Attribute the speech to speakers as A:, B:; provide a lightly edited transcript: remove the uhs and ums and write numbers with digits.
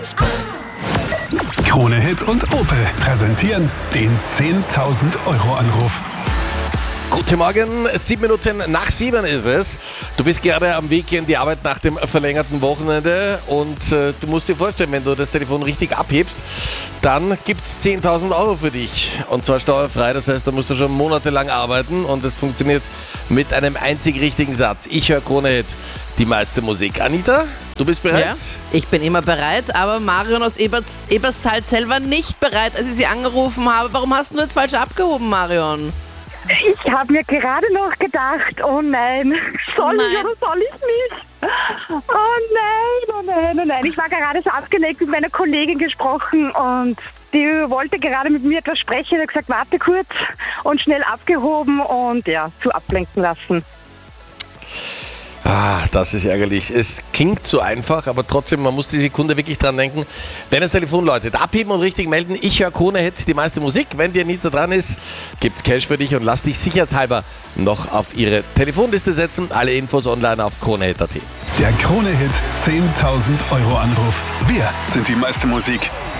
A: Krone Hit und Opel präsentieren den 10.000 Euro Anruf.
B: Guten Morgen, 7 Minuten nach 7 ist es. Du bist gerade am Weg in die Arbeit nach dem verlängerten Wochenende und du musst dir vorstellen, wenn du das Telefon richtig abhebst, dann gibt es 10.000 Euro für dich. Und zwar steuerfrei, das heißt, da musst du schon monatelang arbeiten und es funktioniert mit einem einzig richtigen Satz. Ich höre Krone Hit, die meiste Musik. Anita, du bist bereit?
C: Ja, ich bin immer bereit, aber Marion aus Eberstal selber nicht bereit, als ich sie angerufen habe. Warum hast du jetzt falsch abgehoben, Marion?
D: Ich habe mir gerade noch gedacht, oh nein, soll ich oder soll ich nicht? Oh nein. Ich war gerade so abgelenkt mit meiner Kollegin gesprochen und die wollte gerade mit mir etwas sprechen. Ich habe gesagt, warte kurz und schnell abgehoben und ja, zu ablenken lassen.
B: Das ist ärgerlich. Es klingt so einfach, aber trotzdem, man muss die Sekunde wirklich dran denken. Wenn das Telefon läutet, abheben und richtig melden. Ich höre Krone Hit, die meiste Musik. Wenn die Anita dran ist, gibt's Cash für dich und lass dich sicherheitshalber noch auf ihre Telefonliste setzen. Alle Infos online auf kronehit.at.
A: Der Krone Hit 10.000 Euro Anruf. Wir sind die meiste Musik.